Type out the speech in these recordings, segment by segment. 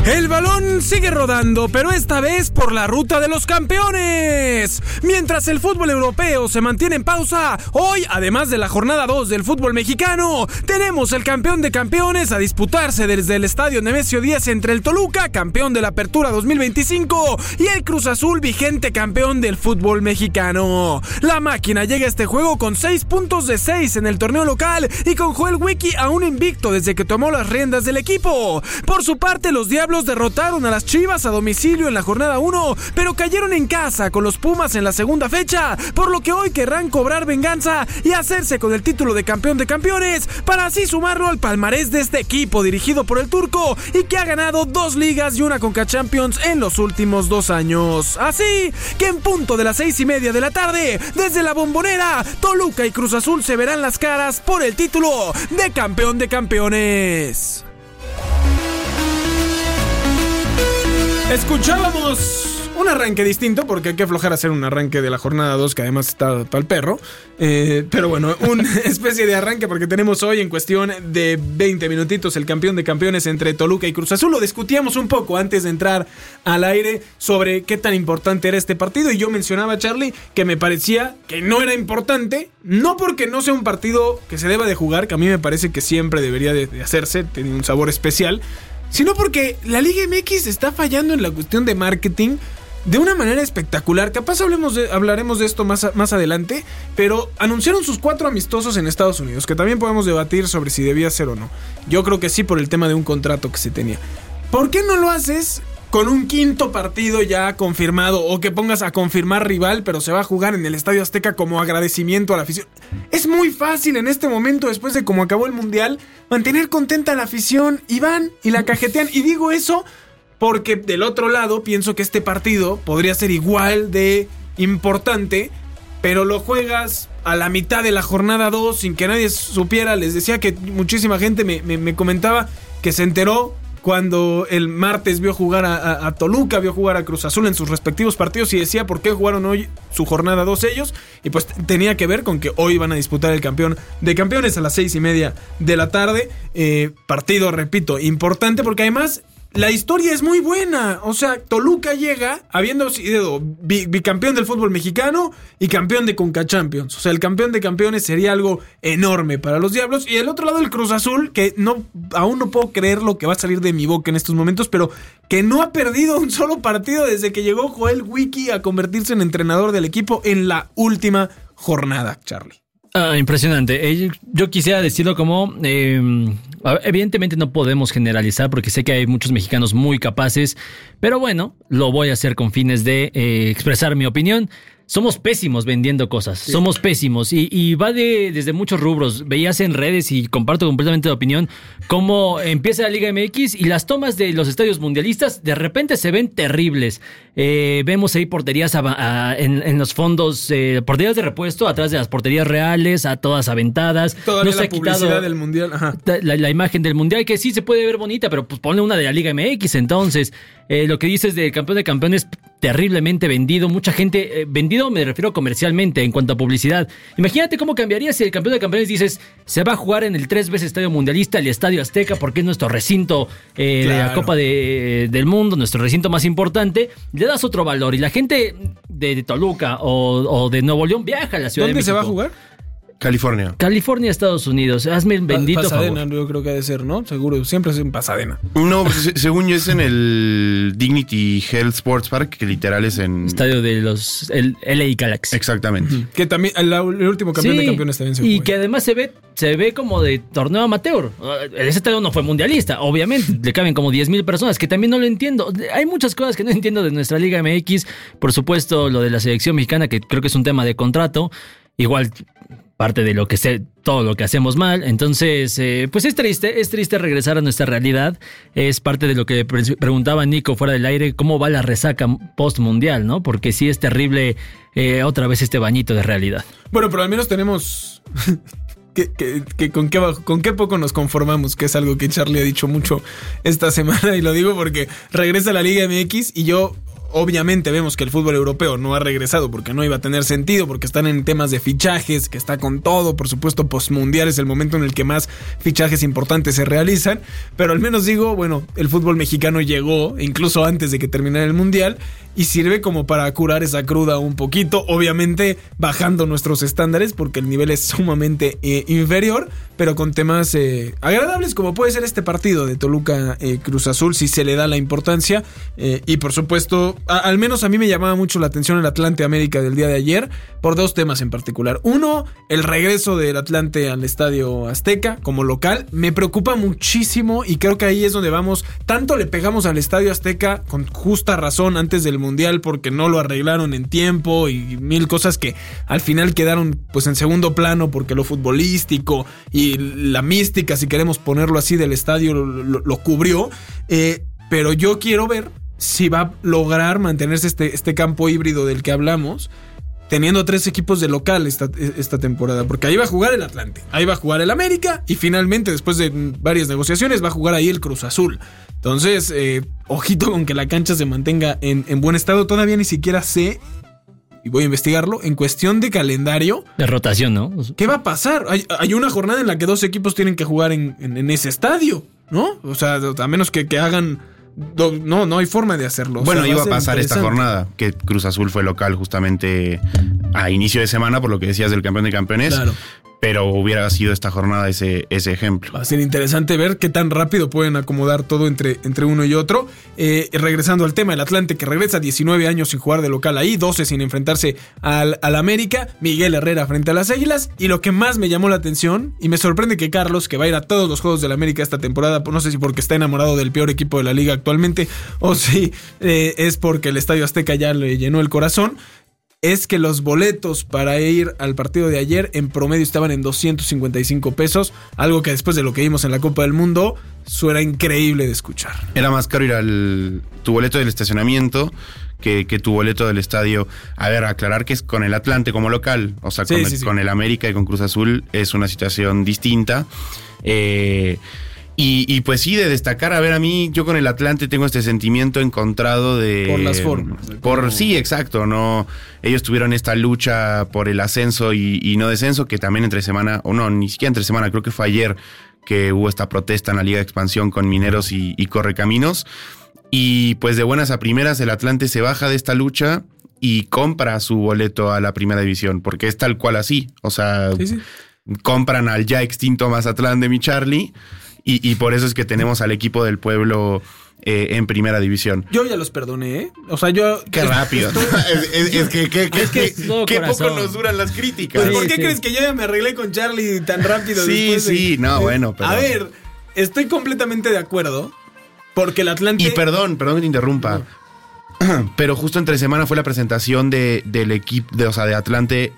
El balón sigue rodando, pero esta vez por la ruta de los campeones. Mientras el fútbol europeo se mantiene en pausa, hoy, además de la jornada 2 del fútbol mexicano, tenemos el campeón de campeones a disputarse desde el estadio Nemesio 10 entre el Toluca, campeón de la Apertura 2025, y el Cruz Azul, vigente campeón del fútbol mexicano. La máquina llega a este juego con 6 puntos de 6 en el torneo local y con Joel Wiki aún invicto desde que tomó las riendas del equipo. Por su parte, los Diablos derrotaron a las Chivas a domicilio en la jornada 1, pero cayeron en casa con los Pumas en la segunda fecha, por lo que hoy querrán cobrar venganza y hacerse con el título de campeón de campeones, para así sumarlo al palmarés de este equipo dirigido por el turco y que ha ganado 2 ligas y una Conca Champions en los últimos 2 años. Así que en punto de las 6:30 de la tarde, desde la Bombonera, Toluca y Cruz Azul se verán las caras por el título de campeón de campeones. Escuchábamos un arranque distinto, porque hay que aflojar hacer un arranque de la jornada 2, que además está para el perro. Pero bueno, una especie de arranque, porque tenemos hoy en cuestión de 20 minutitos el campeón de campeones entre Toluca y Cruz Azul. Lo discutíamos un poco antes de entrar al aire sobre qué tan importante era este partido, y yo mencionaba, Charlie, que me parecía que no era importante, no porque no sea un partido que se deba de jugar, que a mí me parece que siempre debería de hacerse, tiene un sabor especial, sino porque la Liga MX está fallando en la cuestión de marketing de una manera espectacular. Capaz hablaremos de esto más adelante, pero anunciaron sus 4 amistosos en Estados Unidos, que también podemos debatir sobre si debía ser o no. Yo creo que sí, por el tema de un contrato que se tenía. ¿Por qué no lo haces con un 5º partido ya confirmado, o que pongas a confirmar rival, pero se va a jugar en el Estadio Azteca como agradecimiento a la afición? Es muy fácil en este momento, después de cómo acabó el Mundial, mantener contenta a la afición, y van y la cajetean. Y digo eso porque del otro lado pienso que este partido podría ser igual de importante, pero lo juegas a la mitad de la jornada 2 sin que nadie supiera. Les decía que muchísima gente me comentaba que se enteró cuando el martes vio jugar a Toluca, vio jugar a Cruz Azul en sus respectivos partidos, y decía por qué jugaron hoy su jornada 2 ellos, y pues tenía que ver con que hoy van a disputar el campeón de campeones a las 6:30 de la tarde. Partido, repito, importante, porque además la historia es muy buena. O sea, Toluca llega habiendo sido bicampeón del fútbol mexicano y campeón de Conca Champions. O sea, el campeón de campeones sería algo enorme para los Diablos. Y del otro lado, el Cruz Azul, que aún no puedo creer lo que va a salir de mi boca en estos momentos, pero que no ha perdido un solo partido desde que llegó Joel Wiki a convertirse en entrenador del equipo en la última jornada, Charlie. Impresionante. Yo quisiera decirlo como... evidentemente no podemos generalizar, porque sé que hay muchos mexicanos muy capaces, pero bueno, lo voy a hacer con fines de expresar mi opinión. Somos pésimos vendiendo cosas, sí. Somos pésimos, y va desde muchos rubros. Veías en redes, y comparto completamente la opinión, cómo empieza la Liga MX y las tomas de los estadios mundialistas de repente se ven terribles. Vemos ahí porterías en los fondos, porterías de repuesto atrás de las porterías reales, a todas aventadas. Todavía no la publicidad del mundial. Ajá. La imagen del mundial, que sí se puede ver bonita, pero pues ponle una de la Liga MX. Entonces, lo que dices del campeón de campeones, terriblemente vendido. Mucha gente, vendido me refiero comercialmente, en cuanto a publicidad. Imagínate cómo cambiaría si el campeón de campeones dices, se va a jugar en el 3 veces estadio mundialista, el Estadio Azteca, porque es nuestro recinto de la Copa del Mundo, nuestro recinto más importante. Le das otro valor, y la gente de Toluca o de Nuevo León viaja a la Ciudad de México. ¿Dónde se va a jugar? California, Estados Unidos. Hazme el bendito Pasadena, favor. Yo creo que ha de ser, ¿no? Seguro, siempre es en Pasadena. No, pues, según yo es en el Dignity Health Sports Park, que literal es en... Estadio de el LA Galaxy. Exactamente. Que también el último campeón de campeones también se fue. Y que además se ve como de torneo amateur. Ese estadio no fue mundialista, obviamente. Le caben como 10,000 personas, que también no lo entiendo. Hay muchas cosas que no entiendo de nuestra Liga MX. Por supuesto, lo de la selección mexicana, que creo que es un tema de contrato. Igual, parte de lo que todo lo que hacemos mal. Entonces, pues es triste regresar a nuestra realidad. Es parte de lo que preguntaba Nico fuera del aire, cómo va la resaca post-mundial, ¿no? Porque sí es terrible otra vez este bañito de realidad. Bueno, pero al menos tenemos... que con qué poco nos conformamos, que es algo que Charlie ha dicho mucho esta semana, y lo digo porque regresa a la Liga MX, y yo obviamente vemos que el fútbol europeo no ha regresado porque no iba a tener sentido, porque están en temas de fichajes, que está con todo, por supuesto, postmundial es el momento en el que más fichajes importantes se realizan, pero al menos digo, bueno, el fútbol mexicano llegó, incluso antes de que terminara el mundial, y sirve como para curar esa cruda un poquito, obviamente bajando nuestros estándares porque el nivel es sumamente inferior, pero con temas agradables como puede ser este partido de Toluca Cruz Azul, si se le da la importancia, y por supuesto, al menos a mí me llamaba mucho la atención el Atlante América del día de ayer, por dos temas en particular. Uno, el regreso del Atlante al Estadio Azteca como local, me preocupa muchísimo y creo que ahí es donde vamos, tanto le pegamos al Estadio Azteca con justa razón antes del Mundial porque no lo arreglaron en tiempo y mil cosas que al final quedaron pues en segundo plano porque lo futbolístico y la mística, si queremos ponerlo así, del estadio lo cubrió, pero yo quiero ver si va a lograr mantenerse este campo híbrido del que hablamos, teniendo 3 equipos de local esta temporada, porque ahí va a jugar el Atlante, ahí va a jugar el América y finalmente después de varias negociaciones va a jugar ahí el Cruz Azul. Entonces, ojito con que la cancha se mantenga en buen estado. Todavía ni siquiera sé, y voy a investigarlo, en cuestión de calendario. De rotación, ¿no? ¿Qué va a pasar? Hay una jornada en la que 2 equipos tienen que jugar en ese estadio, ¿no? O sea, a menos que hagan... No hay forma de hacerlo. Bueno, o sea, iba a pasar esta jornada, que Cruz Azul fue local justamente a inicio de semana, por lo que decías del campeón de campeones. Claro. Pero hubiera sido esta jornada ese ejemplo. Va a ser interesante ver qué tan rápido pueden acomodar todo entre uno y otro. Regresando al tema, el Atlante que regresa 19 años sin jugar de local ahí, 12 sin enfrentarse al América, Miguel Herrera frente a las Águilas. Y lo que más me llamó la atención, y me sorprende que Carlos, que va a ir a todos los juegos del América esta temporada, no sé si porque está enamorado del peor equipo de la liga actualmente, o si es porque el Estadio Azteca ya le llenó el corazón, es que los boletos para ir al partido de ayer en promedio estaban en 255 pesos, algo que después de lo que vimos en la Copa del Mundo suena increíble de escuchar. Era más caro ir tu boleto del estacionamiento que tu boleto del estadio. A ver, aclarar que es con el Atlante como local, o sea, con el América y con Cruz Azul es una situación distinta. Y pues sí, de destacar, a ver, a mí, yo con el Atlante tengo este sentimiento encontrado de... Por las formas. Sí, exacto, no. Ellos tuvieron esta lucha por el ascenso y no descenso, que también entre semana, o no, ni siquiera entre semana, creo que fue ayer que hubo esta protesta en la Liga de Expansión con Mineros y Correcaminos. Y pues de buenas a primeras el Atlante se baja de esta lucha y compra su boleto a la primera división, porque es tal cual así, o sea, sí. Compran al ya extinto Mazatlán de mi Charlie. Y por eso es que tenemos al equipo del pueblo en primera división. Yo ya los perdoné, ¿eh? O sea, yo... ¡Qué rápido! es que qué poco nos duran las críticas. Pues, ¿por qué crees que yo ya me arreglé con Charlie tan rápido? Sí, bueno, pero... A ver, estoy completamente de acuerdo, porque el Atlante... Y perdón que te interrumpa. No. Pero justo entre semana fue la presentación del equipo, de Atlante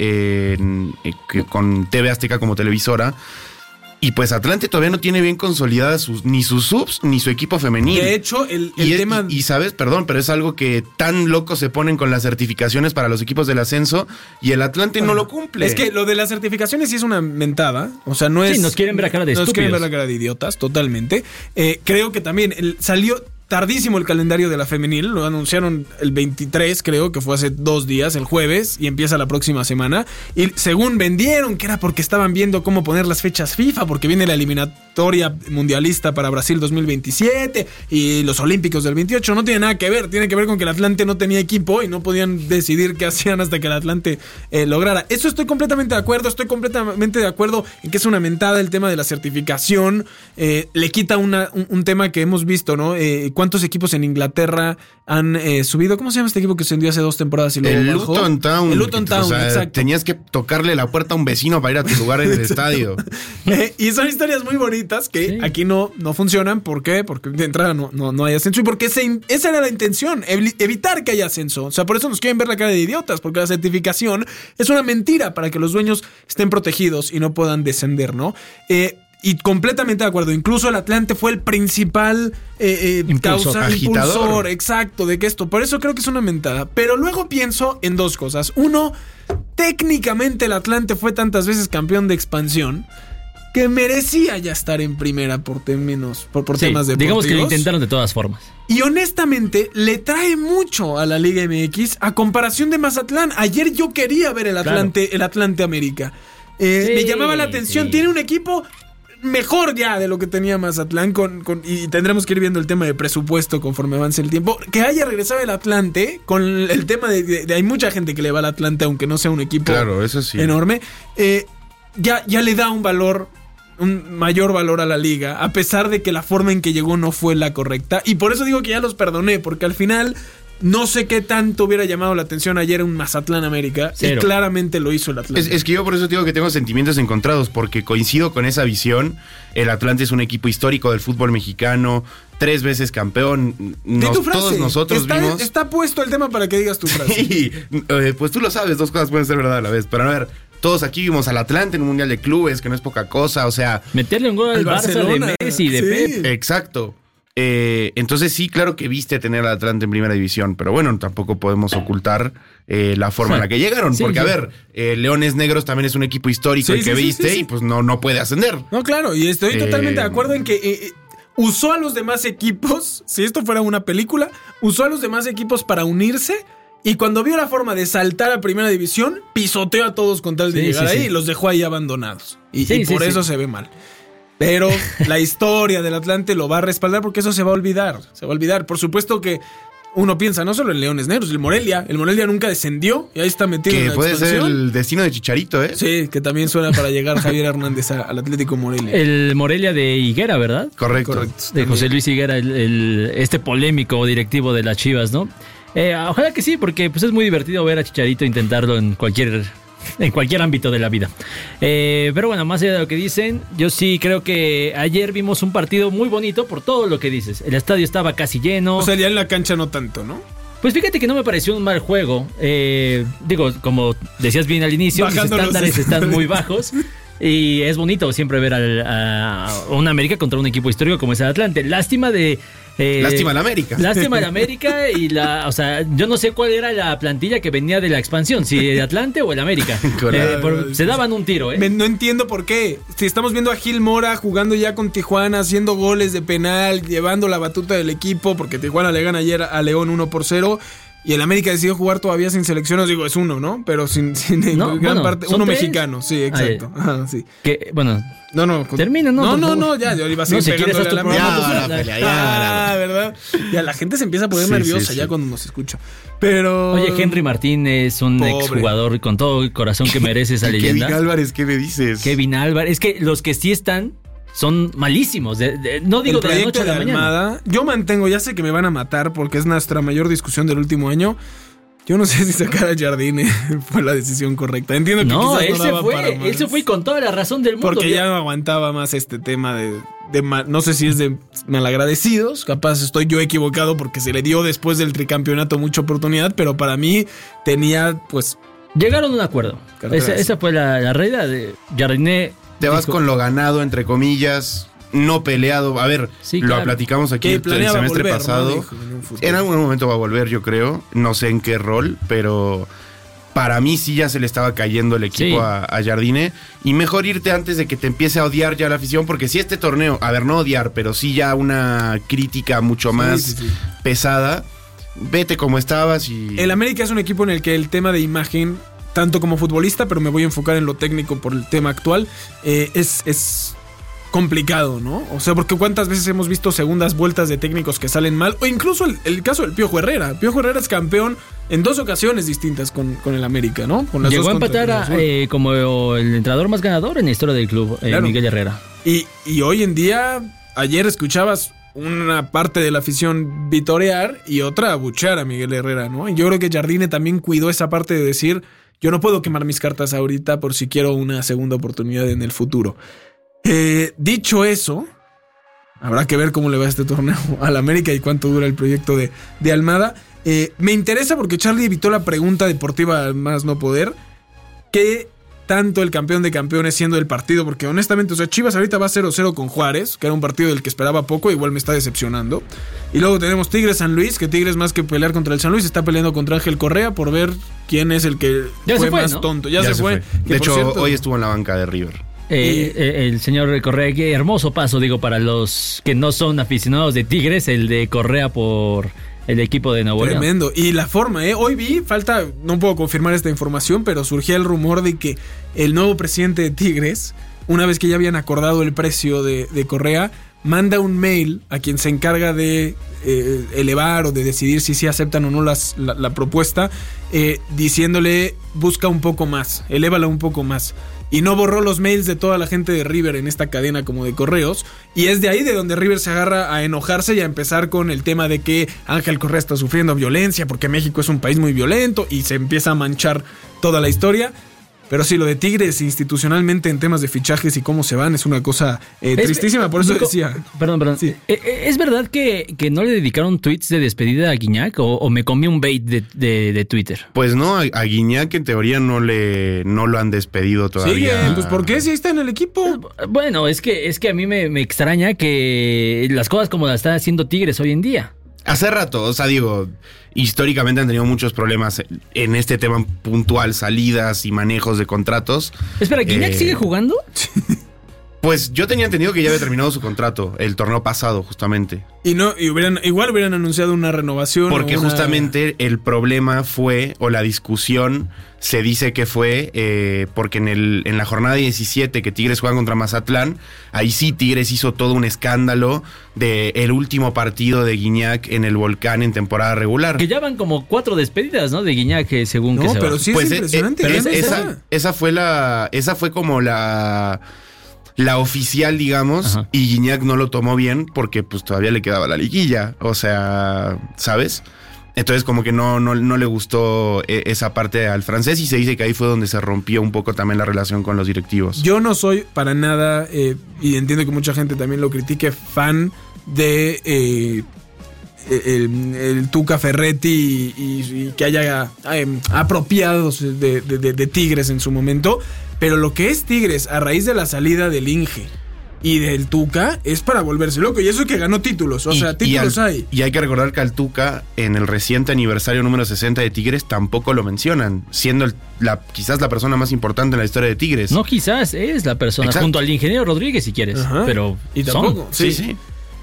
con TV Azteca como televisora. Y pues Atlante todavía no tiene bien consolidadas ni sus subs ni su equipo femenil. De hecho, el tema... Y sabes, perdón, pero es algo que tan locos se ponen con las certificaciones para los equipos del ascenso y el Atlante no lo cumple. Es que lo de las certificaciones sí es una mentada. O sea, no es... Sí, nos quieren ver la cara de estúpidos. Nos quieren ver la cara de idiotas, totalmente. Creo que también salió... tardísimo el calendario de la femenil, lo anunciaron el 23, creo que fue hace 2 días, el jueves, y empieza la próxima semana. Y según vendieron que era porque estaban viendo cómo poner las fechas FIFA, porque viene la eliminatoria mundialista para Brasil 2027 y los Olímpicos del 28, no tiene nada que ver, tiene que ver con que el Atlante no tenía equipo y no podían decidir qué hacían hasta que el Atlante lograra. Eso estoy completamente de acuerdo en que es una mentada el tema de la certificación, le quita un tema que hemos visto, ¿no? ¿Cuántos equipos en Inglaterra han subido? ¿Cómo se llama este equipo que se hundió hace 2 temporadas y luego el bajó? Luton Town. El Luton Town, o sea, exacto. Tenías que tocarle la puerta a un vecino para ir a tu lugar en el estadio. Y son historias muy bonitas que aquí no funcionan. ¿Por qué? Porque de entrada no hay ascenso y porque esa era la intención, evitar que haya ascenso. O sea, por eso nos quieren ver la cara de idiotas, porque la certificación es una mentira para que los dueños estén protegidos y no puedan descender, ¿no? Y completamente de acuerdo. Incluso el Atlante fue el principal impulsor, exacto, de que esto. Por eso creo que es una mentada. Pero luego pienso en 2 cosas. Uno, técnicamente el Atlante fue tantas veces campeón de expansión que merecía ya estar en primera por temas deportivos. Digamos que lo intentaron de todas formas. Y honestamente, le trae mucho a la Liga MX a comparación de Mazatlán. Ayer yo quería ver el Atlante América. Me llamaba la atención. Tiene un equipo mejor ya de lo que tenía Mazatlán y tendremos que ir viendo el tema de presupuesto conforme avance el tiempo. Que haya regresado el Atlante con el tema de hay mucha gente que le va al Atlante aunque no sea un equipo eso sí. enorme. Ya le da un mayor valor a la liga, a pesar de que la forma en que llegó no fue la correcta. Y por eso digo que ya los perdoné, porque al final no sé qué tanto hubiera llamado la atención ayer un Mazatlán América. Y claramente lo hizo el Atlante. Es que yo por eso digo que tengo sentimientos encontrados, porque coincido con esa visión. El Atlante es un equipo histórico del fútbol mexicano, 3 veces campeón. Todos nosotros vimos. Está puesto el tema para que digas tu frase. Y, pues tú lo sabes, 2 cosas pueden ser verdad a la vez. Pero a ver, todos aquí vimos al Atlante en un mundial de clubes, que no es poca cosa, o sea. Meterle un gol al Barça de Messi, de Pep. Exacto. Entonces sí, claro que viste tener al Atlante en primera división, pero bueno, tampoco podemos ocultar la forma en la que llegaron, porque a ver, Leones Negros también es un equipo histórico viste y pues no puede ascender. No, claro, y estoy totalmente de acuerdo en que usó a los demás equipos, si esto fuera una película, usó a los demás equipos para unirse. Y cuando vio la forma de saltar a primera división, pisoteó a todos con tal de llegar ahí y los dejó ahí abandonados. Y por eso se ve mal. Pero la historia del Atlante lo va a respaldar porque eso se va a olvidar. Se va a olvidar. Por supuesto que uno piensa no solo en Leones Negros, el Morelia. El Morelia nunca descendió y ahí está metido en la puede expansión. Ser el destino de Chicharito, ¿eh? Sí, que también suena para llegar Javier Hernández al Atlético Morelia. El Morelia de Higuera, ¿verdad? Correcto. De José Luis Higuera, este polémico directivo de las Chivas, ¿no? Ojalá que sí, porque pues es muy divertido ver a Chicharito intentarlo en cualquier ámbito de la vida. Pero bueno, más allá de lo que dicen, yo sí creo que ayer vimos un partido muy bonito por todo lo que dices. El estadio estaba casi lleno. O sea, ya en la cancha no tanto, ¿no? Pues fíjate que no me pareció un mal juego. Digo, como decías bien al inicio, los estándares están muy bajos. Y es bonito siempre ver a un América contra un equipo histórico como es el Atlante. Lástima la América. Lástima la América o sea, yo no sé cuál era la plantilla que venía de la expansión, si el Atlante o el América. Se daban un tiro, ¿eh? No entiendo por qué. Si estamos viendo a Gil Mora jugando ya con Tijuana, haciendo goles de penal, llevando la batuta del equipo, porque Tijuana le gana ayer a León 1-0. Y el América decidió jugar todavía sin selecciones, digo, es uno, ¿no? Pero sin gran parte. Uno 3. Mexicano, sí, exacto. Sí. Que, bueno. No. Termina, ¿no? No, ya, yo iba a seguir pegándole a la América. ¿Verdad? Ya la gente se empieza a poner nerviosa ya cuando nos escucha. Pero. Oye, Henry Martínez, un exjugador con todo el corazón que merece esa leyenda. Kevin Álvarez, ¿qué me dices? Kevin Álvarez, es que los que sí están son malísimos. No digo de la noche a la mañana. Yo mantengo, ya sé que me van a matar porque es nuestra mayor discusión del último año. Yo no sé si sacar a Jardine fue la decisión correcta. Entiendo que no, él se fue con toda la razón del mundo. Porque ya no aguantaba más este tema de no sé si es de malagradecidos. Capaz estoy yo equivocado porque se le dio después del tricampeonato mucha oportunidad, pero para mí tenía pues... Llegaron a un acuerdo. Esa fue la realidad de Jardine. Te vas con lo ganado, entre comillas, no peleado. A ver, lo platicamos aquí el semestre pasado. En algún momento va a volver, yo creo. No sé en qué rol, pero para mí sí ya se le estaba cayendo el equipo a Jardine. Y mejor irte antes de que te empiece a odiar ya la afición, porque si este torneo, a ver, no odiar, pero sí ya una crítica mucho más pesada, vete como estabas y... El América es un equipo en el que el tema de imagen, tanto como futbolista, pero me voy a enfocar en lo técnico por el tema actual, es complicado, ¿no? O sea, porque cuántas veces hemos visto segundas vueltas de técnicos que salen mal, o incluso el caso del Piojo Herrera. Piojo Herrera es campeón en 2 ocasiones distintas con el América, ¿no? Con las Llegó dos a empatar como el entrenador más ganador en la historia del club, Miguel Herrera. Y hoy en día, ayer escuchabas una parte de la afición vitorear y otra abuchear a Miguel Herrera, ¿no? Y yo creo que Jardine también cuidó esa parte de decir, yo no puedo quemar mis cartas ahorita por si quiero una segunda oportunidad en el futuro. Dicho eso, habrá que ver cómo le va este torneo al América y cuánto dura el proyecto de Almada. Me interesa porque Charlie evitó la pregunta deportiva más no poder. ¿Qué tanto el campeón de campeones siendo el partido? Porque honestamente, o sea, Chivas ahorita va 0-0 con Juárez, que era un partido del que esperaba poco, igual me está decepcionando. Y luego tenemos Tigres San Luis, que Tigres más que pelear contra el San Luis está peleando contra Ángel Correa por ver quién es el que fue más tonto. Ya se fue. De hecho, hoy estuvo en la banca de River. El señor Correa, qué hermoso paso, digo, para los que no son aficionados de Tigres, el de Correa por el equipo de Nuevo León. Tremendo. Y la forma, hoy vi, no puedo confirmar esta información, pero surgía el rumor de que el nuevo presidente de Tigres, una vez que ya habían acordado el precio de Correa, manda un mail a quien se encarga de elevar o de decidir si aceptan o no la propuesta, diciéndole busca un poco más, elévala un poco más. Y no borró los mails de toda la gente de River en esta cadena como de correos. Y es de ahí de donde River se agarra a enojarse y a empezar con el tema de que Ángel Correa está sufriendo violencia porque México es un país muy violento y se empieza a manchar toda la historia. Pero sí, lo de Tigres institucionalmente en temas de fichajes y cómo se van es una cosa tristísima, por eso decía. Perdón. Sí. ¿Es verdad que no le dedicaron tweets de despedida a Guiñac o me comí un bait de Twitter? Pues no, a Guiñac en teoría no lo han despedido todavía. Sí, pues ¿por qué si está en el equipo? Bueno, es que a mí me extraña que las cosas como las está haciendo Tigres hoy en día. Hace rato, o sea, digo, históricamente han tenido muchos problemas en este tema puntual, salidas y manejos de contratos. Espera, ¿Guiñac sigue jugando? Pues yo tenía entendido que ya había terminado su contrato el torneo pasado, justamente. Igual hubieran anunciado una renovación. Porque justamente el problema fue, o la discusión se dice que fue porque en la jornada 17 que Tigres juega contra Mazatlán, ahí sí Tigres hizo todo un escándalo de el último partido de Guiñac en el Volcán en temporada regular. Que ya van como 4 despedidas, ¿no? De Guiñac, según que se pero va. sí pues es impresionante. Pero esa fue como la oficial, digamos. Ajá. Y Guiñac no lo tomó bien porque pues todavía le quedaba la liguilla. O sea, ¿sabes? Entonces como que no le gustó esa parte al francés y se dice que ahí fue donde se rompió un poco también la relación con los directivos. Yo no soy para nada, y entiendo que mucha gente también lo critique, fan de el Tuca Ferretti y que haya apropiados de Tigres en su momento. Pero lo que es Tigres a raíz de la salida del Inge y del Tuca es para volverse loco. Y eso que ganó títulos, títulos hay. Y hay que recordar que al Tuca en el reciente aniversario número 60 de Tigres tampoco lo mencionan, siendo quizás la persona más importante en la historia de Tigres. No, quizás es la persona. Exacto. Junto al ingeniero Rodríguez si quieres. Ajá. Pero y tampoco, sí.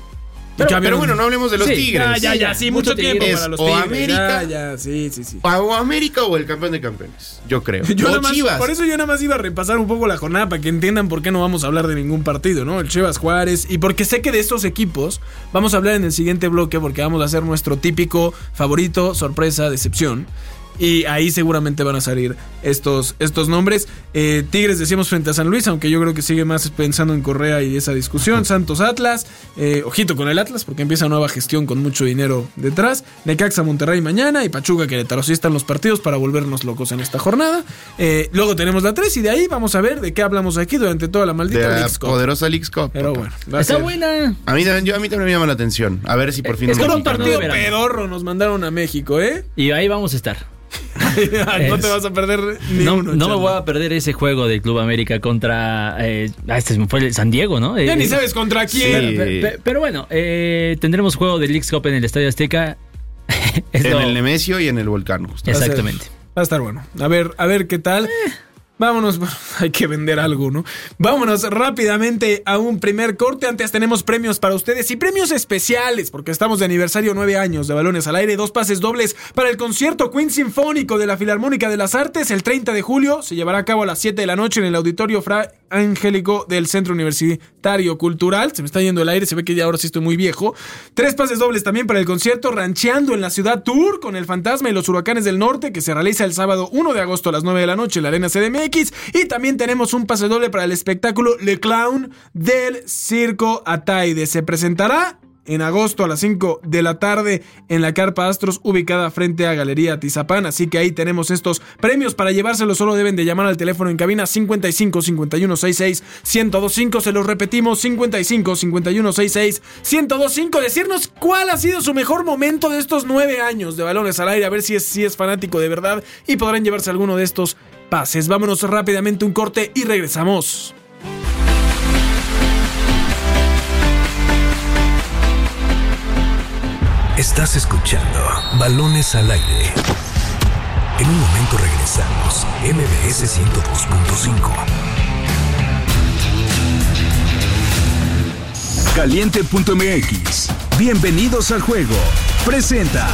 Pero bueno, no hablemos de los Tigres. Ya, mucho tiempo para los Tigres. O América. Sí. O América o el campeón de campeones, yo creo. Chivas. Por eso yo nada más iba a repasar un poco la jornada para que entiendan por qué no vamos a hablar de ningún partido, ¿no? El Chivas Juárez. Y porque sé que de estos equipos vamos a hablar en el siguiente bloque porque vamos a hacer nuestro típico favorito, sorpresa, decepción. Y ahí seguramente van a salir estos nombres. Tigres decíamos frente a San Luis, aunque yo creo que sigue más pensando en Correa y esa discusión. Santos Atlas, ojito con el Atlas porque empieza nueva gestión con mucho dinero detrás. Necaxa Monterrey mañana y Pachuca Querétaro. Sí están los partidos para volvernos locos en esta jornada. Luego tenemos la 3 y de ahí vamos a ver de qué hablamos aquí durante toda la maldita Leagues Cup. Poderosa Leagues Cup. Pero bueno, está buena. A mí también me llama la atención. A ver si por fin es que un partido pedorro nos mandaron a México, Y ahí vamos a estar. No te vas a perder ni uno. No me voy a perder ese juego del Club América contra fue el San Diego, ¿no? Ya ni sabes contra quién. Pero bueno, tendremos juego de Leagues Cup en el Estadio Azteca. El Nemesio y en el Volcán, justo. Exactamente. Va a estar bueno. A ver qué tal. Vámonos, hay que vender algo, ¿no? Vámonos rápidamente a un primer corte. Antes tenemos premios para ustedes y premios especiales, porque estamos de aniversario 9 años de Balones al Aire. 2 pases dobles para el concierto Queen Sinfónico de la Filarmónica de las Artes. El 30 de julio se llevará a cabo a las 7 de la noche en el Auditorio Fra Angélico del Centro Universitario Cultural. Se me está yendo el aire, se ve que ya ahora sí estoy muy viejo. 3 pases dobles también para el concierto Rancheando en la Ciudad Tour con el Fantasma y los Huracanes del Norte, que se realiza el sábado 1 de agosto a las 9 de la noche en la Arena CDMX. Y también tenemos un pase doble para el espectáculo Le Clown del Circo Ataide. Se presentará en agosto a las 5 de la tarde en la Carpa Astros, ubicada frente a Galería Tizapán. Así que ahí tenemos estos premios. Para llevárselos solo deben de llamar al teléfono en cabina 55 51 66 1025. Se los repetimos, 55 51 66 1025. Decirnos cuál ha sido su mejor momento de estos 9 años de Balones al Aire. A ver si es fanático de verdad y podrán llevarse alguno de estos pases. Vámonos rápidamente un corte y regresamos. Estás escuchando Balones al Aire. En un momento regresamos. MBS 102.5. Caliente.mx. Bienvenidos al juego. Presenta.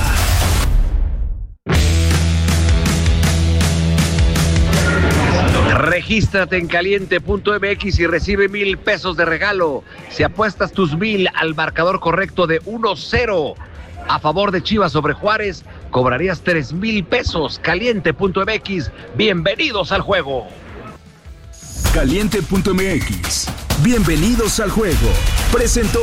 Regístrate en caliente.mx y recibe 1,000 pesos de regalo. Si apuestas tus 1,000 al marcador correcto de 1-0 a favor de Chivas sobre Juárez, cobrarías 3,000 pesos. Caliente.mx, bienvenidos al juego. Caliente.mx. Bienvenidos al juego. Presentó.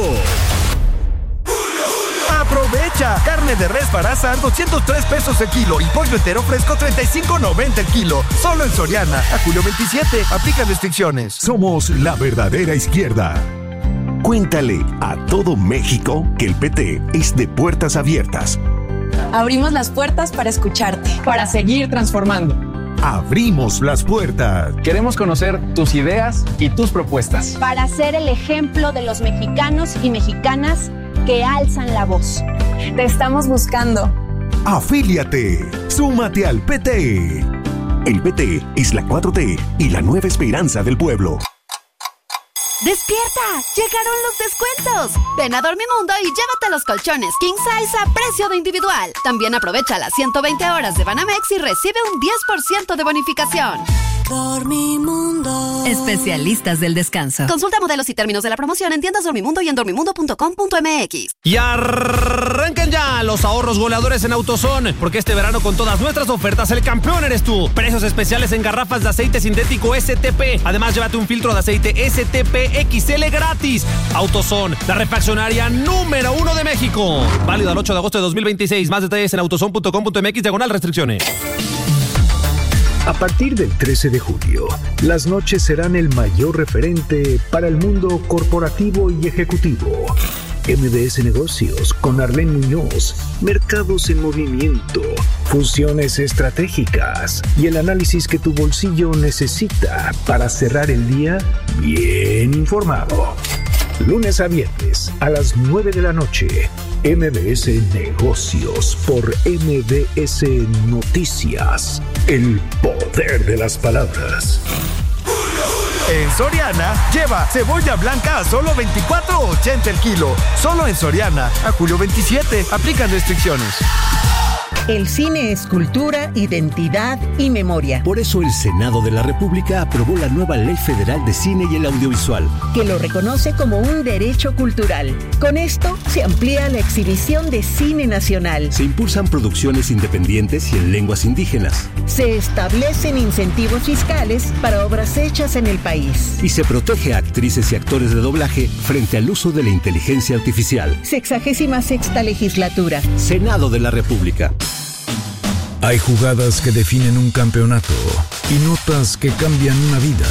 ¡Aprovecha! Carne de res para asar 203 pesos el kilo y pollo entero fresco 35.90 el kilo. Solo en Soriana. A julio 27. Aplica restricciones. Somos la verdadera izquierda. Cuéntale a todo México que el PT es de puertas abiertas. Abrimos las puertas para escucharte, para seguir transformando. Abrimos las puertas. Queremos conocer tus ideas y tus propuestas. Para ser el ejemplo de los mexicanos y mexicanas que alzan la voz. Te estamos buscando. Afíliate. Súmate al PT. El PT es la 4T y la nueva esperanza del pueblo. ¡Despierta! ¡Llegaron los descuentos! Ven a Dormimundo y llévate los colchones King Size a precio de individual. También aprovecha las 120 horas de Banamex y recibe un 10% de bonificación. Dormimundo. Especialistas del descanso. Consulta modelos y términos de la promoción en tiendas Dormimundo y en dormimundo.com.mx. Y arranquen ya los ahorros goleadores en AutoZone, porque este verano con todas nuestras ofertas el campeón eres tú. Precios especiales en garrafas de aceite sintético STP. Además, llévate un filtro de aceite STP XL gratis. AutoZone, la refaccionaria número 1 de México. Válido al 8 de agosto de 2026. Más detalles en autozone.com.mx/restricciones. A partir del 13 de julio, las noches serán el mayor referente para el mundo corporativo y ejecutivo. MBS Negocios con Arlene Muñoz, mercados en movimiento, fusiones estratégicas y el análisis que tu bolsillo necesita para cerrar el día bien informado. Lunes a viernes a las 9 de la noche, MBS Negocios por MBS Noticias. El poder de las palabras. En Soriana, lleva cebolla blanca a solo $24.80 el kilo. Solo en Soriana. A julio 27. Aplican restricciones. El cine es cultura, identidad y memoria. Por eso el Senado de la República aprobó la nueva Ley Federal de Cine y el Audiovisual, que lo reconoce como un derecho cultural. Con esto se amplía la exhibición de cine nacional. Se impulsan producciones independientes y en lenguas indígenas. Se establecen incentivos fiscales para obras hechas en el país. Y se protege a actrices y actores de doblaje frente al uso de la inteligencia artificial. 66ª legislatura. Senado de la República. Hay jugadas que definen un campeonato y notas que cambian una vida.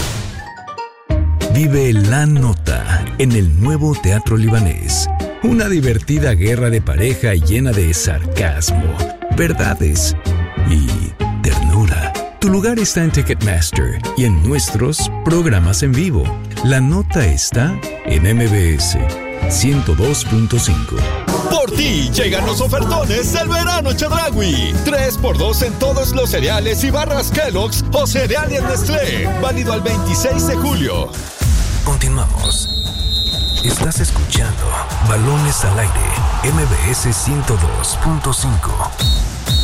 Vive La Nota en el nuevo Teatro Libanés. Una divertida guerra de pareja llena de sarcasmo, verdades y ternura. Tu lugar está en Ticketmaster y en nuestros programas en vivo. La Nota está en MBS 102.5. Por ti llegan los ofertones del verano Chedraui. 3x2 en todos los cereales y barras Kellogg's o cereales Nestlé. Válido al 26 de julio. Continuamos. Estás escuchando Balones al Aire, MBS 102.5.